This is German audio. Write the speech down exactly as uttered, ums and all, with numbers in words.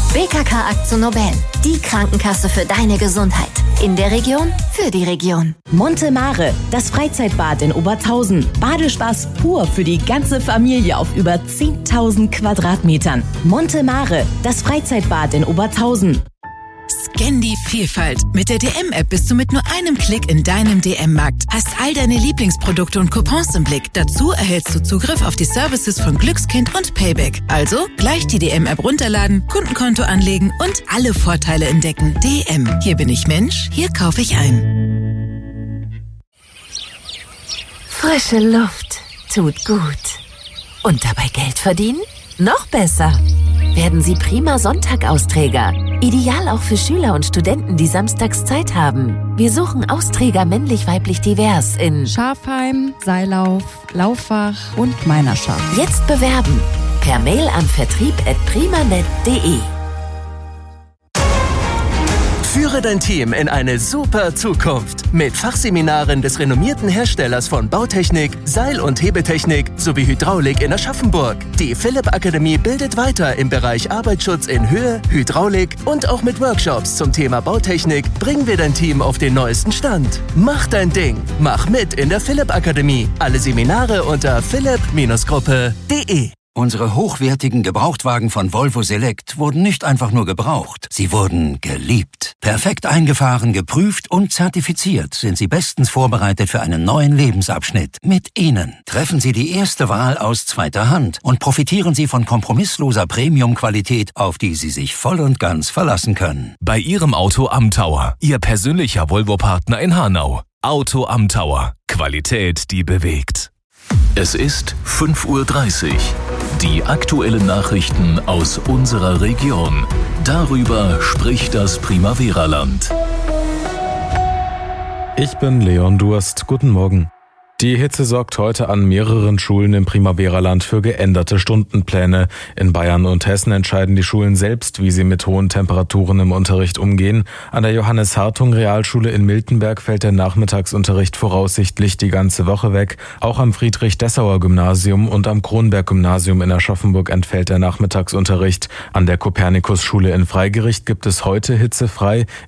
B K K AkzoNobel, die Krankenkasse für deine Gesundheit. In der Region, für die Region. Monte Mare, das Freizeitbad in Obertshausen. Badespaß pur für die ganze Familie auf über zehntausend Quadratmetern. Monte Mare, das Freizeitbad in Obertshausen. Scan die Vielfalt. Mit der D M-App bist du mit nur einem Klick in deinem D M-Markt. Hast all deine Lieblingsprodukte und Coupons im Blick. Dazu erhältst du Zugriff auf die Services von Glückskind und Payback. Also gleich die D M-App runterladen, Kundenkonto anlegen und alle Vorteile entdecken. D M. Hier bin ich Mensch, hier kaufe ich ein. Frische Luft tut gut. Und dabei Geld verdienen? Noch besser. Werden Sie prima Sonntag-Austräger. Ideal auch für Schüler und Studenten, die samstags Zeit haben. Wir suchen Austräger männlich-weiblich divers in Schafheim, Seilauf, Lauffach und Meinerschaft. Jetzt bewerben. Per Mail an vertrieb at primanet punkt de. Führe dein Team in eine super Zukunft mit Fachseminaren des renommierten Herstellers von Bautechnik, Seil- und Hebetechnik sowie Hydraulik in Aschaffenburg. Die Philipp Akademie bildet weiter im Bereich Arbeitsschutz in Höhe, Hydraulik und auch mit Workshops zum Thema Bautechnik bringen wir dein Team auf den neuesten Stand. Mach dein Ding. Mach mit in der Philipp Akademie. Alle Seminare unter philipp Gruppe punkt de. Unsere hochwertigen Gebrauchtwagen von Volvo Select wurden nicht einfach nur gebraucht, sie wurden geliebt. Perfekt eingefahren, geprüft und zertifiziert sind sie bestens vorbereitet für einen neuen Lebensabschnitt. Mit ihnen treffen Sie die erste Wahl aus zweiter Hand und profitieren Sie von kompromissloser Premium-Qualität, auf die Sie sich voll und ganz verlassen können. Bei Ihrem Auto am Tower, Ihr persönlicher Volvo-Partner in Hanau. Auto am Tower. Qualität, die bewegt. Es ist fünf Uhr dreißig. Die aktuellen Nachrichten aus unserer Region. Darüber spricht das Primavera-Land. Ich bin Leon Durst. Guten Morgen. Die Hitze sorgt heute an mehreren Schulen im Primavera-Land für geänderte Stundenpläne. In Bayern und Hessen entscheiden die Schulen selbst, wie sie mit hohen Temperaturen im Unterricht umgehen. An der Johannes-Hartung-Realschule in Miltenberg fällt der Nachmittagsunterricht voraussichtlich die ganze Woche weg. Auch am Friedrich-Dessauer-Gymnasium und am Kronberg-Gymnasium in Aschaffenburg entfällt der Nachmittagsunterricht. An der Kopernikus-Schule in Freigericht gibt es heute hitzefrei.